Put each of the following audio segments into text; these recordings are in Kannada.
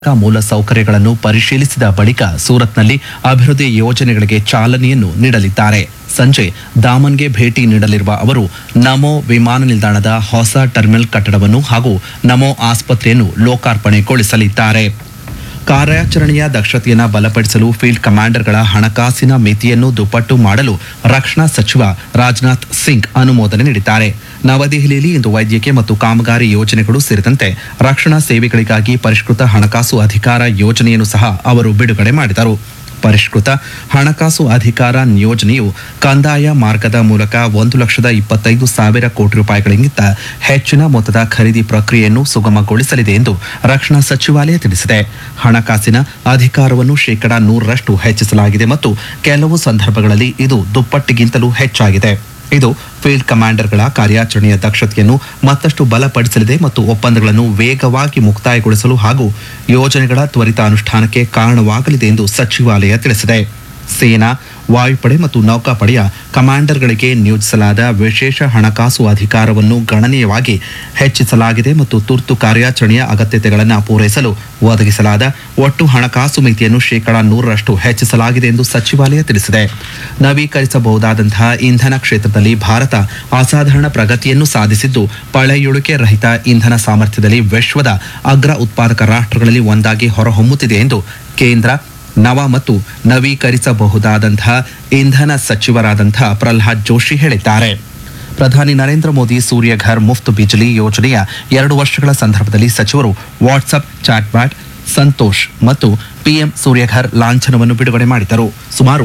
ಮೂಲ ಸೌಕರ್ಯಗಳನ್ನು ಪರಿಶೀಲಿಸಿದ ಬಳಿಕ ಸೂರತ್ನಲ್ಲಿ ಅಭಿವೃದ್ಧಿ ಯೋಜನೆಗಳಿಗೆ ಚಾಲನೆಯನ್ನು ನೀಡಲಿದ್ದಾರೆ. ಸಂಜೆ ದಾಮನ್ಗೆ ಭೇಟಿ ನೀಡಲಿರುವ ಅವರು ನಮೋ ವಿಮಾನ ನಿಲ್ದಾಣದ ಹೊಸ ಟರ್ಮಿನಲ್ ಕಟ್ಟಡವನ್ನು ಹಾಗೂ ನಮೋ ಆಸ್ಪತ್ರೆಯನ್ನು ಲೋಕಾರ್ಪಣೆಗೊಳಿಸಲಿದ್ದಾರೆ. ಕಾರ್ಯಾಚರಣೆಯ ದಕ್ಷತೆಯನ್ನು ಬಲಪಡಿಸಲು ಫೀಲ್ಡ್ ಕಮಾಂಡರ್ಗಳ ಹಣಕಾಸಿನ ಮಿತಿಯನ್ನು ದುಪ್ಪಟ್ಟು ಮಾಡಲು ರಕ್ಷಣಾ ಸಚಿವ ರಾಜನಾಥ್ ಸಿಂಗ್ ಅನುಮೋದನೆ ನೀಡಿದ್ದಾರೆ. ನವದೆಹಲಿಯಲ್ಲಿ ಇಂದು ವೈದ್ಯಕೀಯ ಮತ್ತು ಕಾಮಗಾರಿ ಯೋಜನೆಗಳು ಸೇರಿದಂತೆ ರಕ್ಷಣಾ ಸೇವೆಗಳಿಗಾಗಿ ಪರಿಷ್ಕೃತ ಹಣಕಾಸು ಅಧಿಕಾರ ಯೋಜನೆಯನ್ನು ಸಹ ಅವರು ಬಿಡುಗಡೆ ಮಾಡಿದರು. ಪರಿಷ್ಕೃತ ಹಣಕಾಸು ಅಧಿಕಾರ ಯೋಜನೆಯು ಕಂದಾಯ ಮಾರ್ಗದ ಮೂಲಕ 1,25,000 ಕೋಟಿ ರೂಪಾಯಿಗಳಿಗಿಂತ ಹೆಚ್ಚಿನ ಮೊತ್ತದ ಖರೀದಿ ಪ್ರಕ್ರಿಯೆಯನ್ನು ಸುಗಮಗೊಳಿಸಲಿದೆ ಎಂದು ರಕ್ಷಣಾ ಸಚಿವಾಲಯ ತಿಳಿಸಿದೆ. ಹಣಕಾಸಿನ ಅಧಿಕಾರವನ್ನು 100% ಹೆಚ್ಚಿಸಲಾಗಿದೆ ಮತ್ತು ಕೆಲವು ಸಂದರ್ಭಗಳಲ್ಲಿ ಇದು ದುಪ್ಪಟ್ಟಿಗಿಂತಲೂ ಹೆಚ್ಚಾಗಿದೆ. ಇದು ಫೀಲ್ಡ್ ಕಮಾಂಡರ್ಗಳ ಕಾರ್ಯಾಚರಣೆಯ ದಕ್ಷತೆಯನ್ನು ಮತ್ತಷ್ಟು ಬಲಪಡಿಸಲಿದೆ ಮತ್ತು ಒಪ್ಪಂದಗಳನ್ನು ವೇಗವಾಗಿ ಮುಕ್ತಾಯಗೊಳಿಸಲು ಹಾಗೂ ಯೋಜನೆಗಳ ತ್ವರಿತ ಅನುಷ್ಠಾನಕ್ಕೆ ಕಾರಣವಾಗಲಿದೆ ಎಂದು ಸಚಿವಾಲಯ ತಿಳಿಸಿದೆ. ಸೇನಾ, ವಾಯುಪಡೆ ಮತ್ತು ನೌಕಾಪಡೆಯ ಕಮಾಂಡರ್ಗಳಿಗೆ ನಿಯೋಜಿಸಲಾದ ವಿಶೇಷ ಹಣಕಾಸು ಅಧಿಕಾರವನ್ನು ಗಣನೀಯವಾಗಿ ಹೆಚ್ಚಿಸಲಾಗಿದೆ ಮತ್ತು ತುರ್ತು ಕಾರ್ಯಾಚರಣೆಯ ಅಗತ್ಯತೆಗಳನ್ನು ಪೂರೈಸಲು ಒದಗಿಸಲಾದ ಒಟ್ಟು ಹಣಕಾಸು ಮಿತಿಯನ್ನು 100% ಹೆಚ್ಚಿಸಲಾಗಿದೆ ಎಂದು ಸಚಿವಾಲಯ ತಿಳಿಸಿದೆ. ನವೀಕರಿಸಬಹುದಾದಂತಹ ಇಂಧನ ಕ್ಷೇತ್ರದಲ್ಲಿ ಭಾರತ ಅಸಾಧಾರಣ ಪ್ರಗತಿಯನ್ನು ಸಾಧಿಸಿದ್ದು, ಪಳೆಯುಳಿಕೆ ರಹಿತ ಇಂಧನ ಸಾಮರ್ಥ್ಯದಲ್ಲಿ ವಿಶ್ವದ ಅಗ್ರ ಉತ್ಪಾದಕ ರಾಷ್ಟ್ರಗಳಲ್ಲಿ ಒಂದಾಗಿ ಹೊರಹೊಮ್ಮುತ್ತಿದೆ ಎಂದು ಕೇಂದ್ರ ನವ ಮತ್ತು ನವೀಕರಿಸಬಹುದಾದಂತಹ ಇಂಧನ ಸಚಿವರಾದಂತಹ ಪ್ರಹ್ಲಾದ್ ಜೋಶಿ ಹೇಳಿದ್ದಾರೆ. ಪ್ರಧಾನಿ ನರೇಂದ್ರ ಮೋದಿ ಸೂರ್ಯ ಘರ್ ಮುಫ್ತ್ ಬಿಜ್ಲಿ ಯೋಜನೆಯ 2 ವರ್ಷಗಳ ಸಂದರ್ಭದಲ್ಲಿ ಸಚಿವರು ವಾಟ್ಸ್ಆಪ್ ಚಾಟ್ಬ್ಯಾಟ್ ಸಂತೋಷ್ ಮತ್ತು ಪಿಎಂ ಸೂರ್ಯಘರ್ ಲಾಂಛನವನ್ನು ಬಿಡುಗಡೆ ಮಾಡಿದರು. ಸುಮಾರು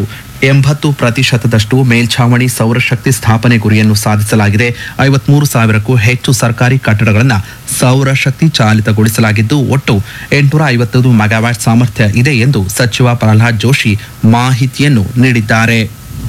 80% ಮೇಲ್ಛಾವಣಿ ಸೌರಶಕ್ತಿ ಸ್ಥಾಪನೆ ಗುರಿಯನ್ನು ಸಾಧಿಸಲಾಗಿದೆ. 53,000ಕ್ಕೂ ಹೆಚ್ಚು ಸರ್ಕಾರಿ ಕಟ್ಟಡಗಳನ್ನು ಸೌರಶಕ್ತಿ ಚಾಲಿತಗೊಳಿಸಲಾಗಿದ್ದು, ಒಟ್ಟು 855 ಮೆಗಾವ್ಯಾಟ್ ಸಾಮರ್ಥ್ಯ ಇದೆ ಎಂದು ಸಚಿವ ಪ್ರಹ್ಲಾದ್ ಜೋಶಿ ಮಾಹಿತಿಯನ್ನು ನೀಡಿದ್ದಾರೆ.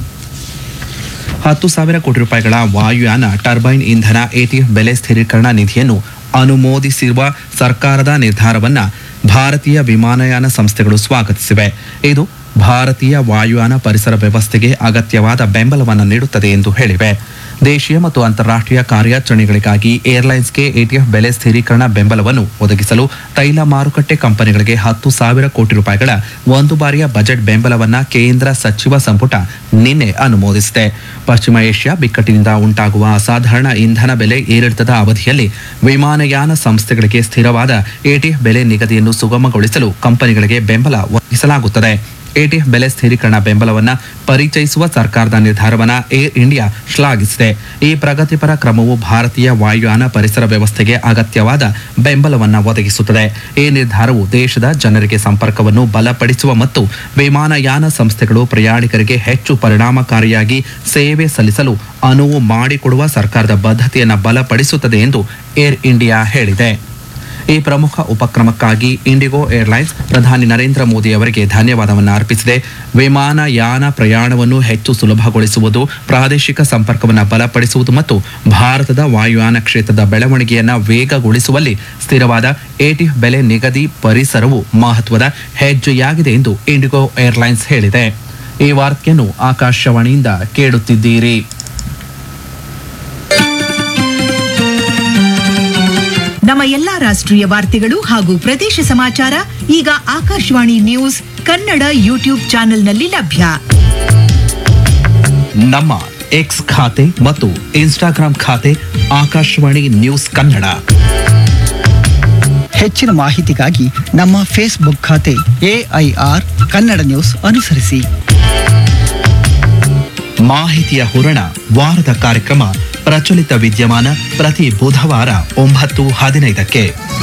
10,000 ಕೋಟಿ ರೂಪಾಯಿಗಳ ವಾಯುಯಾನ ಟರ್ಬೈನ್ ಇಂಧನ ಎಟಿಎಫ್ ಬೆಲೆ ಸ್ಥಿರೀಕರಣ ನಿಧಿಯನ್ನು ಅನುಮೋದಿಸಿರುವ ಸರ್ಕಾರದ ನಿರ್ಧಾರವನ್ನು ಭಾರತೀಯ ವಿಮಾನಯಾನ ಸಂಸ್ಥೆಗಳು ಸ್ವಾಗತಿಸಿವೆ. ಇದು ಭಾರತೀಯ ವಾಯುಯಾನ ಪರಿಸರ ವ್ಯವಸ್ಥೆಗೆ ಅಗತ್ಯವಾದ ಬೆಂಬಲವನ್ನು ನೀಡುತ್ತದೆ ಎಂದು ಹೇಳಿವೆ. ದೇಶೀಯ ಮತ್ತು ಅಂತಾರಾಷ್ಟ್ರೀಯ ಕಾರ್ಯಾಚರಣೆಗಳಿಗಾಗಿ ಏರ್ಲೈನ್ಸ್ಗೆ ಎಟಿಎಫ್ ಬೆಲೆ ಸ್ಥಿರೀಕರಣ ಬೆಂಬಲವನ್ನು ಒದಗಿಸಲು ತೈಲ ಮಾರುಕಟ್ಟೆ ಕಂಪನಿಗಳಿಗೆ 10,000 ಕೋಟಿ ರೂಪಾಯಿಗಳ ಒಂದು ಬಾರಿಯ ಬಜೆಟ್ ಬೆಂಬಲವನ್ನು ಕೇಂದ್ರ ಸಚಿವ ಸಂಪುಟ ನಿನ್ನೆ ಅನುಮೋದಿಸಿದೆ. ಪಶ್ಚಿಮ ಏಷ್ಯಾ ಬಿಕ್ಕಟ್ಟಿನಿಂದ ಉಂಟಾಗುವ ಅಸಾಧಾರಣ ಇಂಧನ ಬೆಲೆ ಏರಿಳಿತದ ಅವಧಿಯಲ್ಲಿ ವಿಮಾನಯಾನ ಸಂಸ್ಥೆಗಳಿಗೆ ಸ್ಥಿರವಾದ ಎಟಿಎಫ್ ಬೆಲೆ ನಿಗದಿಯನ್ನು ಸುಗಮಗೊಳಿಸಲು ಕಂಪನಿಗಳಿಗೆ ಬೆಂಬಲ ಒದಗಿಸಲಾಗುತ್ತದೆ. ಎಟಿಎಫ್ ಬೆಲೆ ಸ್ಥಿರೀಕರಣ ಬೆಂಬಲವನ್ನು ಪರಿಚಯಿಸುವ ಸರ್ಕಾರದ ನಿರ್ಧಾರವನ್ನು ಏರ್ ಇಂಡಿಯಾ ಶ್ಲಾಘಿಸಿದೆ. ಈ ಪ್ರಗತಿಪರ ಕ್ರಮವು ಭಾರತೀಯ ವಾಯುಯಾನ ಪರಿಸರ ವ್ಯವಸ್ಥೆಗೆ ಅಗತ್ಯವಾದ ಬೆಂಬಲವನ್ನು ಒದಗಿಸುತ್ತದೆ. ಈ ನಿರ್ಧಾರವು ದೇಶದ ಜನರಿಗೆ ಸಂಪರ್ಕವನ್ನು ಬಲಪಡಿಸುವ ಮತ್ತು ವಿಮಾನಯಾನ ಸಂಸ್ಥೆಗಳು ಪ್ರಯಾಣಿಕರಿಗೆ ಹೆಚ್ಚು ಪರಿಣಾಮಕಾರಿಯಾಗಿ ಸೇವೆ ಸಲ್ಲಿಸಲು ಅನುವು ಮಾಡಿಕೊಡುವ ಸರ್ಕಾರದ ಬದ್ಧತೆಯನ್ನು ಬಲಪಡಿಸುತ್ತದೆ ಎಂದು ಏರ್ ಇಂಡಿಯಾ ಹೇಳಿದೆ. ಈ ಪ್ರಮುಖ ಉಪಕ್ರಮಕ್ಕಾಗಿ ಇಂಡಿಗೋ ಏರ್ಲೈನ್ಸ್ ಪ್ರಧಾನಿ ನರೇಂದ್ರ ಮೋದಿ ಅವರಿಗೆ ಧನ್ಯವಾದವನ್ನು ಅರ್ಪಿಸಿದೆ. ವಿಮಾನಯಾನ ಪ್ರಯಾಣವನ್ನು ಹೆಚ್ಚು ಸುಲಭಗೊಳಿಸುವುದು, ಪ್ರಾದೇಶಿಕ ಸಂಪರ್ಕವನ್ನು ಬಲಪಡಿಸುವುದು ಮತ್ತು ಭಾರತದ ವಾಯುಯಾನ ಕ್ಷೇತ್ರದ ಬೆಳವಣಿಗೆಯನ್ನು ವೇಗಗೊಳಿಸುವಲ್ಲಿ ಸ್ಥಿರವಾದ ಎಟಿಎಫ್ ಬೆಲೆ ನಿಗದಿ ಪರಿಸರವು ಮಹತ್ವದ ಹೆಜ್ಜೆಯಾಗಿದೆ ಎಂದು ಇಂಡಿಗೋ ಏರ್ಲೈನ್ಸ್ ಹೇಳಿದೆ. ಈ ವಾರ್ತೆಯನ್ನು ಆಕಾಶವಾಣಿಯಿಂದ ಕೇಳುತ್ತಿದ್ದೀರಿ. ನಮ್ಮ ಎಲ್ಲಾ ರಾಷ್ಟ್ರೀಯ ವಾರ್ತೆಗಳು ಹಾಗೂ ಪ್ರದೇಶ ಸಮಾಚಾರ ಈಗ ಆಕಾಶವಾಣಿ ನ್ಯೂಸ್ ಕನ್ನಡ ಯೂಟ್ಯೂಬ್ ಚಾನೆಲ್ನಲ್ಲಿ ಲಭ್ಯ. ನಮ್ಮ ಎಕ್ಸ್ ಖಾತೆ ಮತ್ತು ಇನ್ಸ್ಟಾಗ್ರಾಂ ಖಾತೆ ಆಕಾಶವಾಣಿ ನ್ಯೂಸ್ ಕನ್ನಡ. ಹೆಚ್ಚಿನ ಮಾಹಿತಿಗಾಗಿ ನಮ್ಮ ಫೇಸ್ಬುಕ್ ಖಾತೆ AIR ಕನ್ನಡ ನ್ಯೂಸ್ ಅನುಸರಿಸಿ. ಮಾಹಿತಿಯ ಹೂರಣ ವಾರದ ಕಾರ್ಯಕ್ರಮ ಪ್ರಚಲಿತ ವಿದ್ಯಮಾನ ಪ್ರತಿ ಬುಧವಾರ 9:15ಕ್ಕೆ.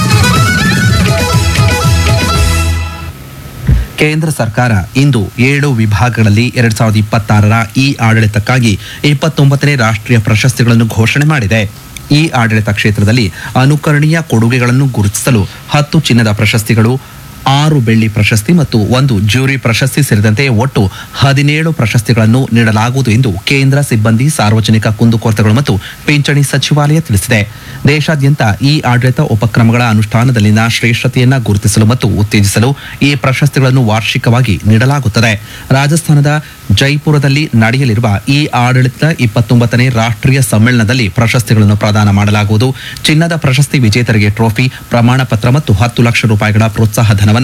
ಕೇಂದ್ರ ಸರ್ಕಾರ ಇಂದು 7 ವಿಭಾಗಗಳಲ್ಲಿ 2026ರ ಇ ಆಡಳಿತಕ್ಕಾಗಿ 29ನೇ ರಾಷ್ಟ್ರೀಯ ಪ್ರಶಸ್ತಿಗಳನ್ನು ಘೋಷಣೆ ಮಾಡಿದೆ. ಈ ಆಡಳಿತ ಕ್ಷೇತ್ರದಲ್ಲಿ ಅನುಕರಣೀಯ ಕೊಡುಗೆಗಳನ್ನು ಗುರುತಿಸಲು 10 ಚಿನ್ನದ ಪ್ರಶಸ್ತಿಗಳು, 6 ಬೆಳ್ಳಿ ಪ್ರಶಸ್ತಿ ಮತ್ತು 1 ಜ್ಯೂರಿ ಪ್ರಶಸ್ತಿ ಸೇರಿದಂತೆ ಒಟ್ಟು 17 ಪ್ರಶಸ್ತಿಗಳನ್ನು ನೀಡಲಾಗುವುದು ಎಂದು ಕೇಂದ್ರ ಸಿಬ್ಬಂದಿ, ಸಾರ್ವಜನಿಕ ಕುಂದುಕೊರತೆಗಳು ಮತ್ತು ಪಿಂಚಣಿ ಸಚಿವಾಲಯ ತಿಳಿಸಿದೆ. ದೇಶಾದ್ಯಂತ ಈ ಆಡಳಿತ ಉಪಕ್ರಮಗಳ ಅನುಷ್ಠಾನದಲ್ಲಿನ ಶ್ರೇಷ್ಠತೆಯನ್ನು ಗುರುತಿಸಲು ಮತ್ತು ಉತ್ತೇಜಿಸಲು ಈ ಪ್ರಶಸ್ತಿಗಳನ್ನು ವಾರ್ಷಿಕವಾಗಿ ನೀಡಲಾಗುತ್ತದೆ. ರಾಜಸ್ಥಾನದ ಜೈಪುರದಲ್ಲಿ ನಡೆಯಲಿರುವ ಈ ಆಡಳಿತ 29ನೇ ರಾಷ್ಟ್ರೀಯ ಸಮ್ಮೇಳನದಲ್ಲಿ ಪ್ರಶಸ್ತಿಗಳನ್ನು ಪ್ರದಾನ ಮಾಡಲಾಗುವುದು. ಚಿನ್ನದ ಪ್ರಶಸ್ತಿ ವಿಜೇತರಿಗೆ ಟ್ರೋಫಿ, ಪ್ರಮಾಣ ಪತ್ರ ಮತ್ತು 10 ಲಕ್ಷ ರೂಪಾಯಿಗಳ ಪ್ರೋತ್ಸಾಹ ಧನವನ್ನು